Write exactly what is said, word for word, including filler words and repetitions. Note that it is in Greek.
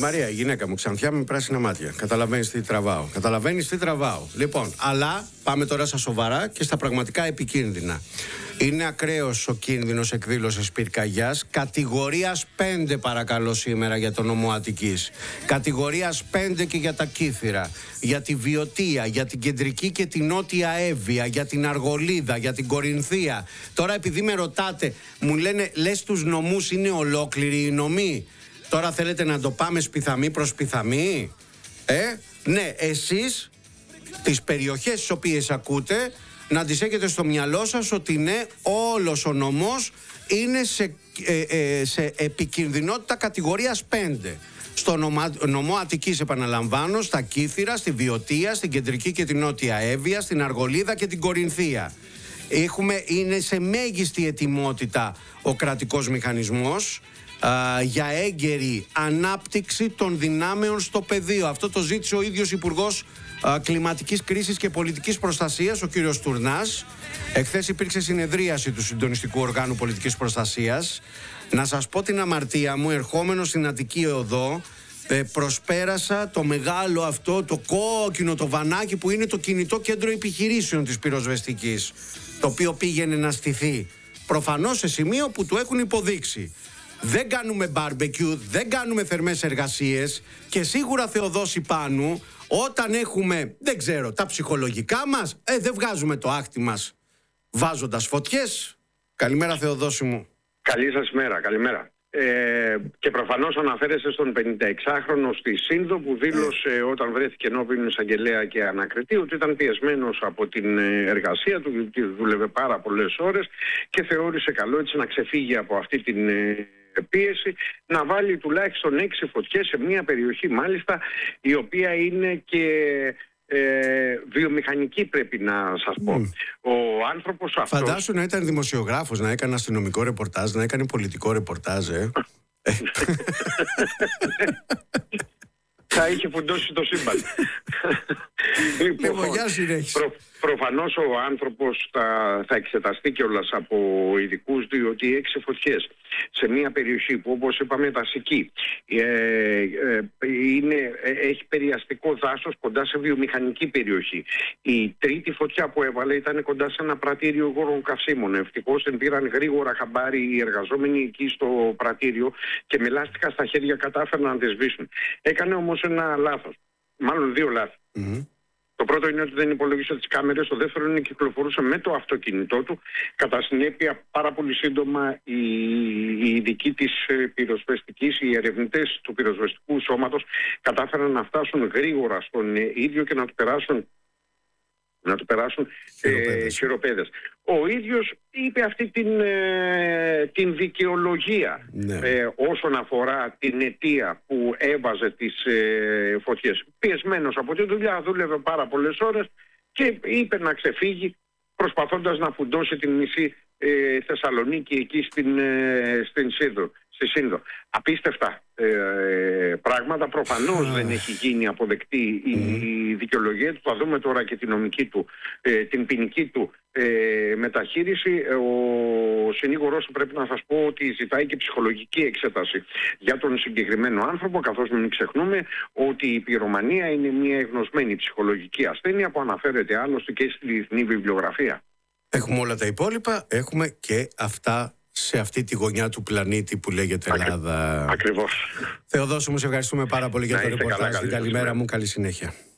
Μαρία, η γυναίκα μου, ξανθιά με πράσινα μάτια. Καταλαβαίνεις τι τραβάω. Καταλαβαίνεις τι τραβάω. Λοιπόν, αλλά πάμε τώρα στα σοβαρά και στα πραγματικά επικίνδυνα. Είναι ακραίος ο κίνδυνος εκδήλωσης πυρκαγιάς. Κατηγορίας πέντε, παρακαλώ, σήμερα για τον νομό Αττικής. Κατηγορίας πέντε και για τα Κύθυρα. Για τη Βιωτία, για την Κεντρική και την Νότια Εύβοια, για την Αργολίδα, για την Κορινθία. Τώρα, επειδή με ρωτάτε, μου λένε, λες τους νομούς είναι ολόκληροι οι νομοί. Τώρα θέλετε να το πάμε σπιθαμή προς σπιθαμή. Ε, ναι, εσείς τις περιοχές τις οποίες ακούτε να τις έχετε στο μυαλό σας ότι ναι, όλος ο νομός είναι σε, ε, ε, σε επικινδυνότητα κατηγορίας πέντε. Στο νομο, νομό Αττικής, επαναλαμβάνω, στα Κύθυρα, στη Βιωτία, στην Κεντρική και την Νότια Εύβοια, στην Αργολίδα και την Κορινθία. Έχουμε, είναι σε μέγιστη ετοιμότητα ο κρατικός μηχανισμός α, για έγκαιρη ανάπτυξη των δυνάμεων στο πεδίο. Αυτό το ζήτησε ο ίδιος Υπουργός α, Κλιματικής Κρίσης και Πολιτικής Προστασίας, ο κύριος Τουρνάς. Εχθές υπήρξε συνεδρίαση του Συντονιστικού Οργάνου Πολιτικής Προστασίας. Να σας πω την αμαρτία μου, ερχόμενο στην Αττική Οδό, ε, προσπέρασα το μεγάλο αυτό, το κόκκινο, το βανάκι που είναι το κινητό κέντρο επιχειρήσεων της πυροσβεστικής, το οποίο πήγαινε να στηθεί. Προφανώς σε σημείο που του έχουν υποδείξει. Δεν κάνουμε barbecue, δεν κάνουμε θερμές εργασίες και σίγουρα, Θεοδόση Πάνου, όταν έχουμε, δεν ξέρω, τα ψυχολογικά μας, ε, δεν βγάζουμε το άχτι μας βάζοντας φωτιές. Καλημέρα, Θεοδόση μου. Καλή σας μέρα, καλημέρα. Ε, και προφανώς αναφέρεστε στον πενηνταεξάχρονο στη Σύνδο που δήλωσε όταν βρέθηκε ενώπιον εισαγγελέα και ανακριτή ότι ήταν πιεσμένος από την εργασία του, γιατί δούλευε πάρα πολλές ώρες και θεώρησε καλό έτσι να ξεφύγει από αυτή την πίεση, να βάλει τουλάχιστον έξι φωτιές σε μια περιοχή μάλιστα η οποία είναι και Ε, βιομηχανική, πρέπει να σας πω. Mm. Ο άνθρωπος αυτός... Φαντάσου να ήταν δημοσιογράφος, να έκανε αστυνομικό ρεπορτάζ, να έκανε πολιτικό ρεπορτάζ, ε. Θα είχε φουντώσει το σύμπαν. Λοιπόν, προ, προφανώς ο άνθρωπος θα, θα εξεταστεί κιόλας από ειδικούς, διότι έξι φωτιές σε μια περιοχή που, όπως είπαμε, δασική, ε, ε, είναι, έχει περιαστικό δάσος κοντά σε βιομηχανική περιοχή. Η τρίτη φωτιά που έβαλε ήταν κοντά σε ένα πρατήριο γόρων καυσίμων. Ευτυχώς την πήραν γρήγορα χαμπάρι οι εργαζόμενοι εκεί στο πρατήριο και με λάστιχα στα χέρια κατάφεραν να τις σβήσουν. Έκανε όμως ένα λάθος, μάλλον δύο λάθη. Mm-hmm. Το πρώτο είναι ότι δεν υπολογίσε τις κάμερες, το δεύτερο είναι ότι κυκλοφορούσε με το αυτοκίνητό του. Κατά συνέπεια, πάρα πολύ σύντομα οι, οι ειδικοί της πυροσβεστικής, οι ερευνητές του πυροσβεστικού σώματος κατάφεραν να φτάσουν γρήγορα στον ίδιο και να του περάσουν να του περάσουν χειροπέδες. Ε, χειροπέδες. Ο ίδιος είπε αυτή την, ε, την δικαιολογία ναι. ε, όσον αφορά την αιτία που έβαζε τις ε, φωτιές. Πιεσμένος από τη δουλειά, δούλευε πάρα πολλές ώρες και είπε να ξεφύγει προσπαθώντας να φουντώσει την μισή ε, Θεσσαλονίκη εκεί στην, ε, στην Σύνδο, στη Σύνδο. Απίστευτα ε, πράγματα. Προφανώς δεν έχει γίνει αποδεκτή η, η δικαιολογία του. Θα δούμε τώρα και την νομική του, ε, την ποινική του ε, μεταχείριση. Ο συνήγορος του, πρέπει να σας πω, ότι ζητάει και ψυχολογική εξέταση για τον συγκεκριμένο άνθρωπο, καθώς μην ξεχνούμε ότι η πυρομανία είναι μια εγνωσμένη ψυχολογική ασθένεια που αναφέρεται άλλωστε και στη διεθνή βιβλιογραφία. Έχουμε όλα τα υπόλοιπα, έχουμε και αυτά σε αυτή τη γωνιά του πλανήτη που λέγεται Ελλάδα. Ακριβώς. Θεοδόση μου, σε ευχαριστούμε πάρα πολύ για το ρεπορτάζ. Καλημέρα μου, καλή συνέχεια.